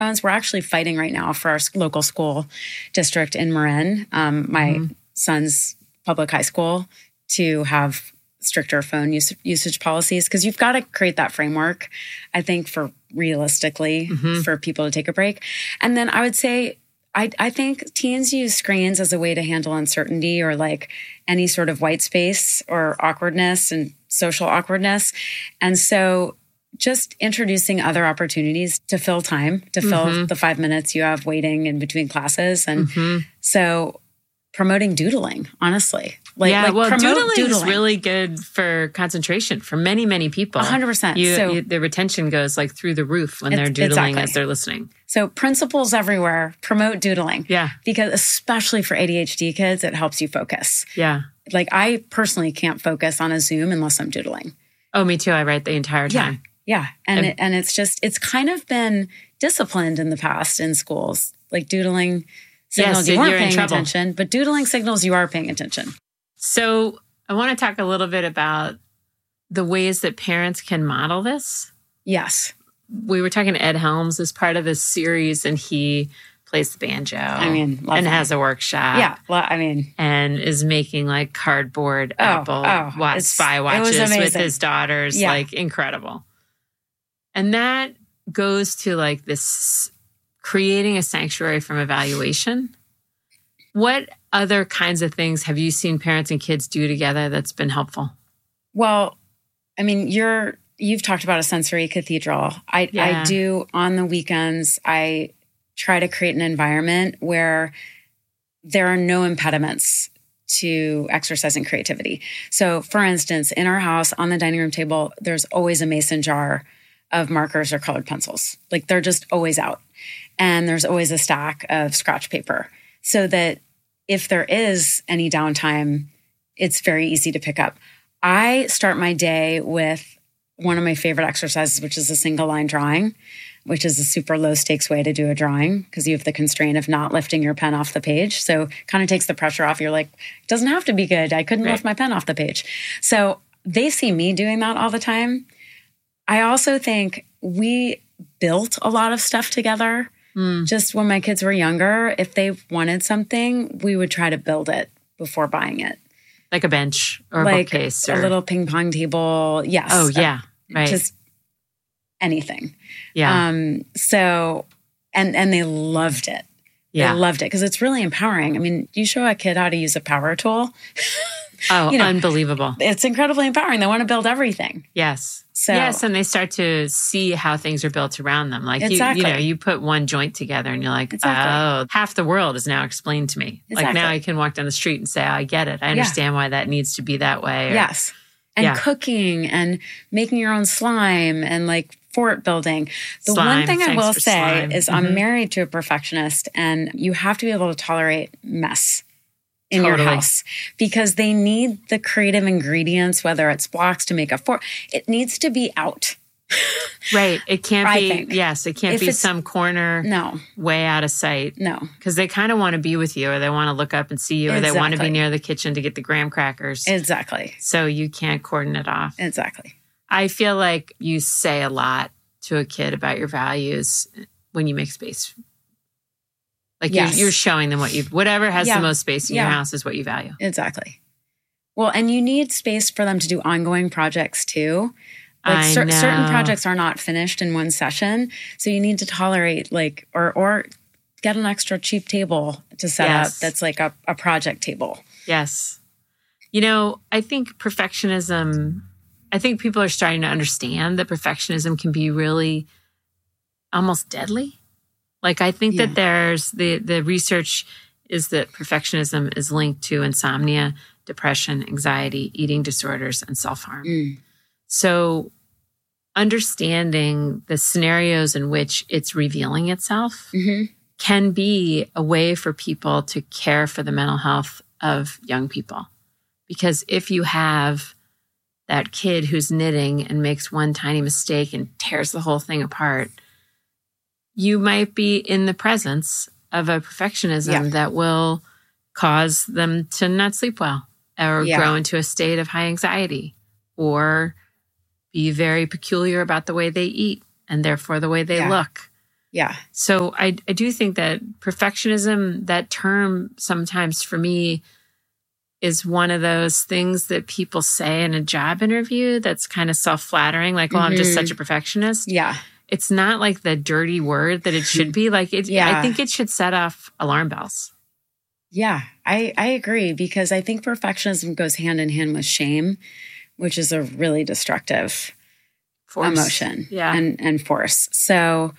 We're actually fighting right now for our local school district in Marin, my son's public high school, to have stricter phone usage policies, because you've got to create that framework, I think, for realistically for people to take a break. And then I would say, I think teens use screens as a way to handle uncertainty or like any sort of white space or awkwardness and social awkwardness. And so just introducing other opportunities to fill time, to fill the 5 minutes you have waiting in between classes. And so promoting doodling, honestly. Doodling is really good for concentration for many, many people. 100%. The retention goes like through the roof when they're doodling as they're listening. So principals everywhere, promote doodling. Yeah. Because especially for ADHD kids, it helps you focus. Yeah. Like I personally can't focus on a Zoom unless I'm doodling. Oh, me too. I write the entire time. Yeah. And it's kind of been disciplined in the past in schools. Like doodling signals you aren't paying attention, but doodling signals you are paying attention. So I want to talk a little bit about the ways that parents can model this. Yes. We were talking to Ed Helms as part of this series, and he plays the banjo. And has a workshop. Yeah. And is making like cardboard spy watches with his daughters. Yeah. Like incredible. And that goes to like this creating a sanctuary from evaluation. What other kinds of things have you seen parents and kids do together that's been helpful? Well, you've talked about a sensory cathedral. I do on the weekends. I try to create an environment where there are no impediments to exercising creativity. So for instance, in our house on the dining room table, there's always a mason jar of markers or colored pencils. Like they're just always out. And there's always a stack of scratch paper so that if there is any downtime, it's very easy to pick up. I start my day with one of my favorite exercises, which is a single line drawing, which is a super low stakes way to do a drawing because you have the constraint of not lifting your pen off the page. So kind of takes the pressure off. You're like, it doesn't have to be good. I couldn't lift my pen off the page. So they see me doing that all the time. I also think we built a lot of stuff together. Just when my kids were younger, if they wanted something, we would try to build it before buying it. Like a bench or a bookcase. Or a little ping pong table. Yes. Oh, yeah. Right. Just anything. Yeah. So, and they loved it. Yeah. They loved it because it's really empowering. I mean, you show a kid how to use a power tool. Unbelievable. It's incredibly empowering. They want to build everything. Yes. So, yes, and they start to see how things are built around them. Like, you put one joint together and you're like, oh, half the world is now explained to me. Exactly. Like now I can walk down the street and say, I get it. I understand why that needs to be that way. Yes. And cooking and making your own slime and like fort building. The one thing I will say is I'm married to a perfectionist, and you have to be able to tolerate mess in your house because they need the creative ingredients, whether it's blocks to make a fort. It needs to be out. Right. It can't be, it can't be some corner way out of sight. No. Because they kind of want to be with you, or they want to look up and see you, or they want to be near the kitchen to get the graham crackers. Exactly. So you can't cordon it off. Exactly. I feel like you say a lot to a kid about your values when you make space. Like you're showing them whatever has the most space in your house is what you value. Exactly. Well, and you need space for them to do ongoing projects too. Like certain projects are not finished in one session. So you need to tolerate or get an extra cheap table to set up that's like a project table. Yes. I think people are starting to understand that perfectionism can be really almost deadly. Like, I think that there's the research is that perfectionism is linked to insomnia, depression, anxiety, eating disorders, and self-harm. So understanding the scenarios in which it's revealing itself can be a way for people to care for the mental health of young people. Because if you have that kid who's knitting and makes one tiny mistake and tears the whole thing apart, you might be in the presence of a perfectionism that will cause them to not sleep well or grow into a state of high anxiety or be very peculiar about the way they eat and therefore the way they look. Yeah. So I do think that perfectionism, that term sometimes for me is one of those things that people say in a job interview that's kind of self-flattering, like, well, I'm just such a perfectionist. Yeah. It's not like the dirty word that it should be. Like, I think it should set off alarm bells. Yeah, I agree, because I think perfectionism goes hand in hand with shame, which is a really destructive emotion and force. So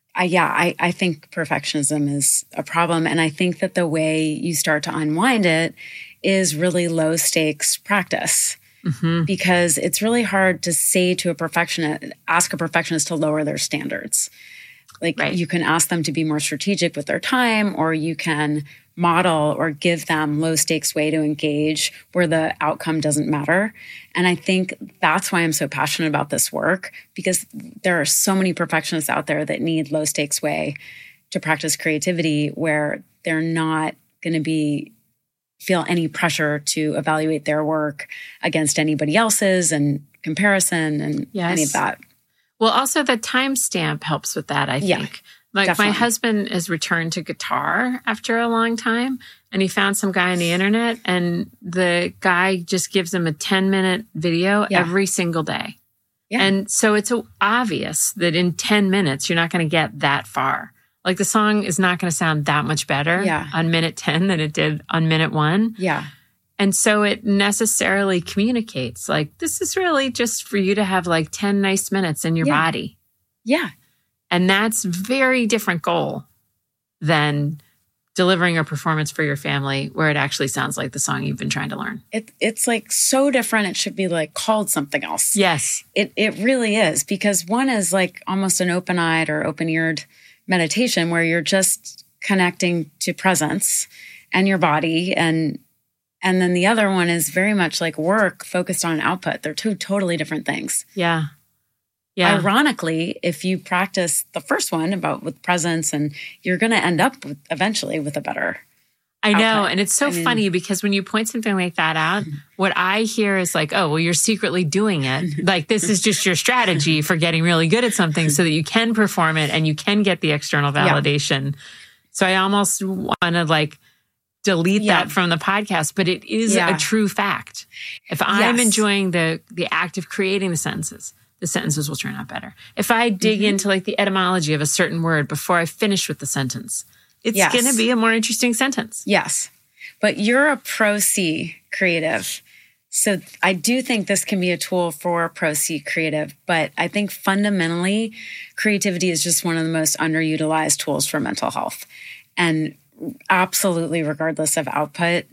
I think perfectionism is a problem. And I think that the way you start to unwind it is really low stakes practice, because it's really hard to say to ask a perfectionist to lower their standards. Like you can ask them to be more strategic with their time, or you can model or give them low stakes way to engage where the outcome doesn't matter. And I think that's why I'm so passionate about this work, because there are so many perfectionists out there that need low stakes way to practice creativity, where they're not going to feel any pressure to evaluate their work against anybody else's and comparison and any of that. Well, also the timestamp helps with that, I think. Like definitely. My husband has returned to guitar after a long time, and he found some guy on the internet, and the guy just gives him a 10-minute video every single day. Yeah. And so it's obvious that in 10 minutes, you're not going to get that far. Like the song is not going to sound that much better on minute 10 than it did on minute 1. Yeah. And so it necessarily communicates like, this is really just for you to have like 10 nice minutes in your body. Yeah. And that's very different goal than delivering a performance for your family where it actually sounds like the song you've been trying to learn. It's like so different. It should be like called something else. Yes. It really is, because one is like almost an open-eyed or open-eared meditation where you're just connecting to presence and your body, and then the other one is very much like work focused on output. They're two totally different things. Yeah. Yeah. Ironically, if you practice the first one with presence, and you're going to end up eventually with a better I know. Output. And it's so funny because when you point something like that out, what I hear is like, oh, well, you're secretly doing it. Like this is just your strategy for getting really good at something so that you can perform it and you can get the external validation. So I almost want to like delete that from the podcast, but it is a true fact. If I'm enjoying the act of creating the sentences will turn out better. If I dig into like the etymology of a certain word before I finish with the sentence, it's going to be a more interesting sentence. Yes. But you're a Pro C creative. So I do think this can be a tool for Pro C creative, but I think fundamentally creativity is just one of the most underutilized tools for mental health. And absolutely, regardless of output,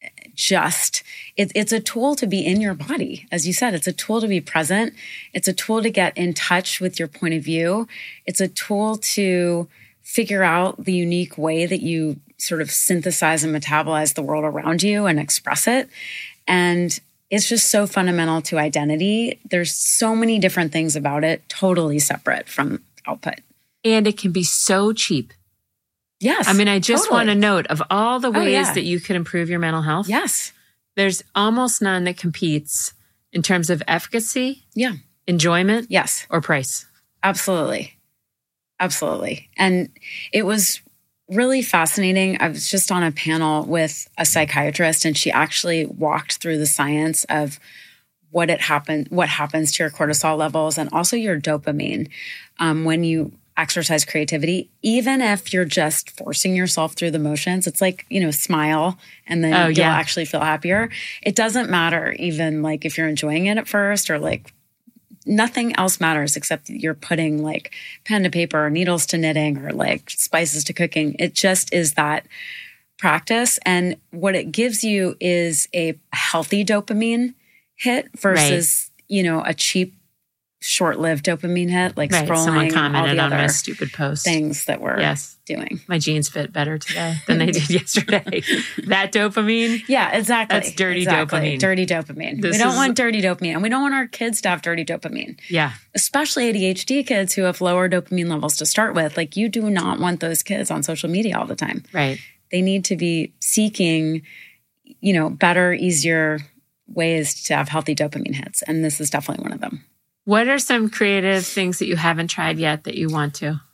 it's a tool to be in your body. As you said, it's a tool to be present. It's a tool to get in touch with your point of view. It's a tool to figure out the unique way that you sort of synthesize and metabolize the world around you and express it. And it's just so fundamental to identity. There's so many different things about it, totally separate from output. And it can be so cheap. Yes. I mean, I just want to note of all the ways that you could improve your mental health. Yes. There's almost none that competes in terms of efficacy, enjoyment, or price. Absolutely. Absolutely. And it was really fascinating. I was just on a panel with a psychiatrist, and she actually walked through the science of what happens to your cortisol levels and also your dopamine when you exercise creativity. Even if you're just forcing yourself through the motions, it's like, smile and then you'll actually feel happier. It doesn't matter even like if you're enjoying it at first, or like nothing else matters except you're putting like pen to paper or needles to knitting or like spices to cooking. It just is that practice. And what it gives you is a healthy dopamine hit versus, a cheap, short-lived dopamine hit, like scrolling. Someone commented all the on other my stupid post. Things that we're doing. My jeans fit better today than they did yesterday. That dopamine. Yeah, exactly. That's dirty dopamine. Dirty dopamine. We don't want dirty dopamine, and we don't want our kids to have dirty dopamine. Yeah. Especially ADHD kids who have lower dopamine levels to start with. Like, you do not want those kids on social media all the time. Right. They need to be seeking, better, easier ways to have healthy dopamine hits. And this is definitely one of them. What are some creative things that you haven't tried yet that you want to?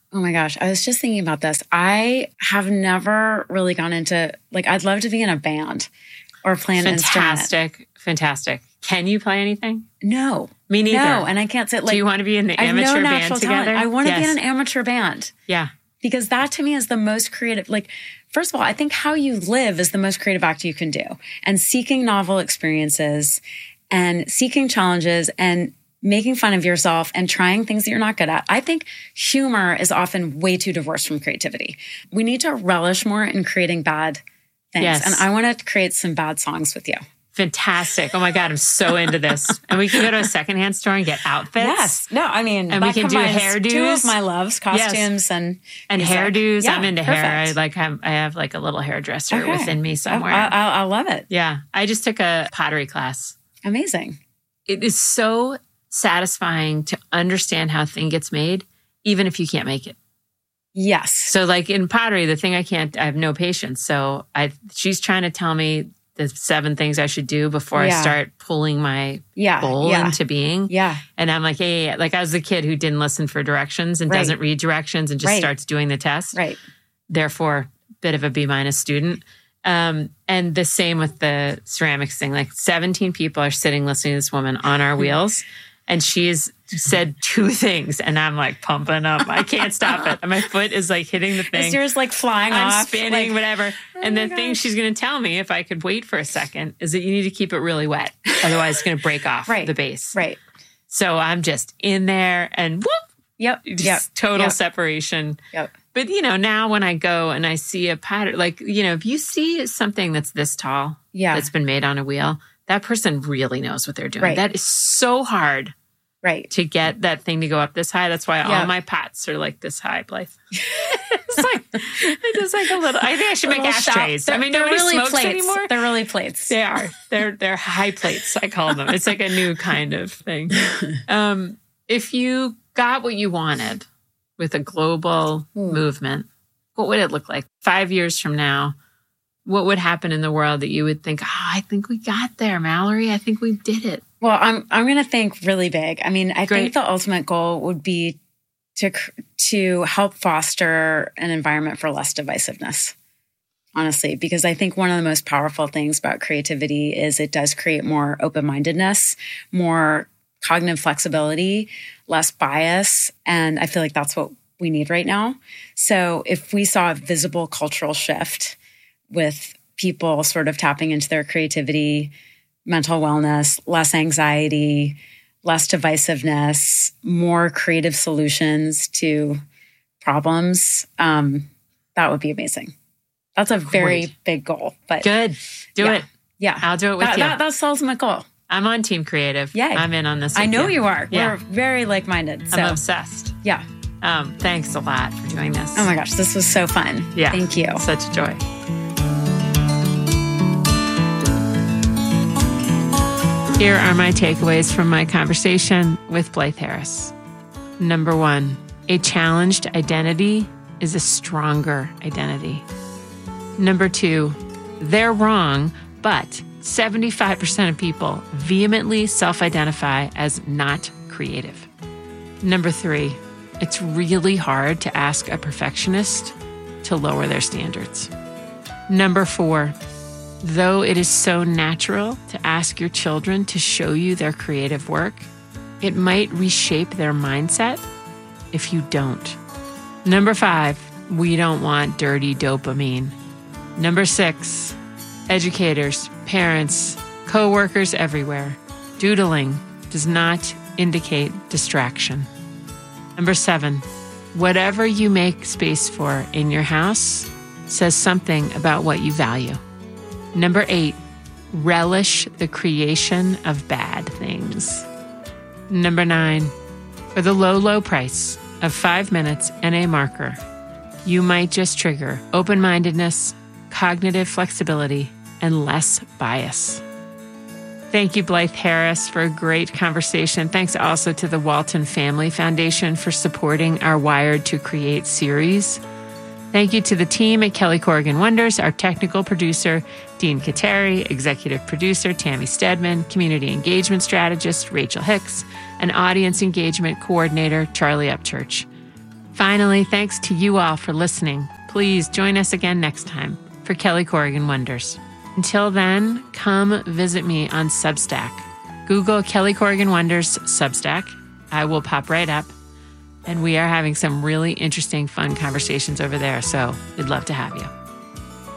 Oh my gosh. I was just thinking about this. I have never really gone into, like, I'd love to be in a band or play an instrument. Fantastic. Can you play anything? No. Me neither. No, and I can't say, like, do you want to be in the amateur band together? Talent. I want to be in an amateur band. Yeah. Because that to me is the most creative. Like, first of all, I think how you live is the most creative act you can do. And seeking novel experiences and seeking challenges and making fun of yourself and trying things that you're not good at. I think humor is often way too divorced from creativity. We need to relish more in creating bad things. Yes. And I want to create some bad songs with you. Fantastic. Oh my God, I'm so into this. And we can go to a secondhand store and get outfits. Yes. No, I mean, and we can do hairdos. Two of my loves, costumes and hairdos. Yeah, I'm into perfect. hair. I have like a little hairdresser within me somewhere. I love it. Yeah. I just took a pottery class. Amazing. It is so satisfying to understand how a thing gets made, even if you can't make it. Yes. So like in pottery, the thing I have no patience. So she's trying to tell me the 7 things I should do before I start pulling my bowl into being. Yeah. And I'm like, yeah. Like I was the kid who didn't listen for directions and doesn't read directions and just starts doing the test. Right. Therefore, bit of a B- student. And the same with the ceramics thing. Like 17 people are sitting listening to this woman on our wheels. And she's said 2 things, and I'm like pumping up. I can't stop it. And my foot is like hitting the thing. Is yours like flying off? I'm spinning, whatever. And the thing she's going to tell me, if I could wait for a second, is that you need to keep it really wet. Otherwise, it's going to break off the base. Right. So I'm just in there and whoop. Yep. Just total separation. Yep. But, now when I go and I see a pattern, like, if you see something that's this tall, that's been made on a wheel, that person really knows what they're doing. Right. That is so hard. Right. To get that thing to go up this high. That's why all my pots are like this high, Blythe. It's like a little, I think I should make ashtrays. I mean, nobody really smokes plates. anymore. They're really plates. They are. They're high plates, I call them. It's like a new kind of thing. If you got what you wanted with a global movement, what would it look like? 5 years from now, what would happen in the world that you would think, I think we got there, Mallory. I think we did it. Well, I'm going to think really big. I mean, I think the ultimate goal would be to help foster an environment for less divisiveness, honestly, because I think one of the most powerful things about creativity is it does create more open-mindedness, more cognitive flexibility, less bias. And I feel like that's what we need right now. So if we saw a visible cultural shift with people sort of tapping into their creativity, mental wellness, less anxiety, less divisiveness, more creative solutions to problems, that would be amazing. That's a very big goal. But good. Do it. Yeah. I'll do it with you. That's the ultimate goal. I'm on Team Creative. Yeah. I'm in on this. I know you are. Yeah. We're very like-minded. So. I'm obsessed. Yeah. Thanks a lot for doing this. Oh my gosh, this was so fun. Yeah. Thank you. Such a joy. Here are my takeaways from my conversation with Blythe Harris. Number 1, a challenged identity is a stronger identity. Number 2, they're wrong, but 75% of people vehemently self-identify as not creative. Number 3, it's really hard to ask a perfectionist to lower their standards. Number 4, though it is so natural to ask your children to show you their creative work, it might reshape their mindset if you don't. Number 5, we don't want dirty dopamine. Number 6, educators, parents, coworkers everywhere, doodling does not indicate distraction. Number 7, whatever you make space for in your house says something about what you value. Number 8, relish the creation of bad things. Number 9, for the low, low price of 5 minutes and a marker, you might just trigger open-mindedness, cognitive flexibility, and less bias. Thank you, Blythe Harris, for a great conversation. Thanks also to the Walton Family Foundation for supporting our Wired to Create series. Thank you to the team at Kelly Corrigan Wonders, our technical producer, Dean Kateri, executive producer, Tammy Stedman, community engagement strategist, Rachel Hicks, and audience engagement coordinator, Charlie Upchurch. Finally, thanks to you all for listening. Please join us again next time for Kelly Corrigan Wonders. Until then, come visit me on Substack. Google Kelly Corrigan Wonders Substack. I will pop right up. And we are having some really interesting, fun conversations over there. So we'd love to have you.